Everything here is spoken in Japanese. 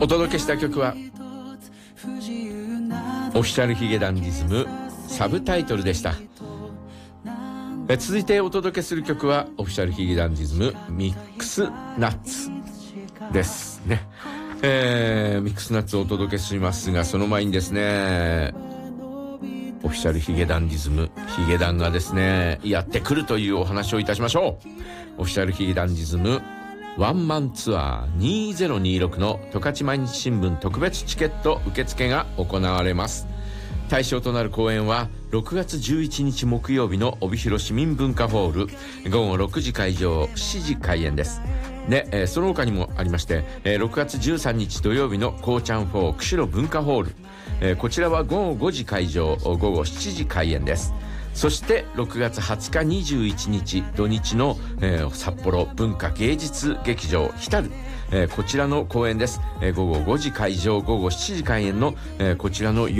お届けした曲はオフィシャルヒゲダンディズムサブタイトルでした。続いてお届けする曲はオフィシャルヒゲダンディズムミックスナッツですね。ミックスナッツをお届けしますが、その前にですね、オフィシャルヒゲダンディズムヒゲダンがですねやってくるというお話をいたしましょう。オフィシャルヒゲダンディズムワンマンツアー2026の十勝毎日新聞特別チケット受付が行われます。対象となる公演は6月11日木曜日の帯広市民文化ホール、午後6時会場7時開演です。で、その他にもありまして、6月13日土曜日のこうちゃん4釧路文化ホール、こちらは午後5時会場午後7時開演です。そして6月20日21日土日の、札幌文化芸術劇場ヒタル、こちらの公演です。午後5時会場午後7時開演の、こちらの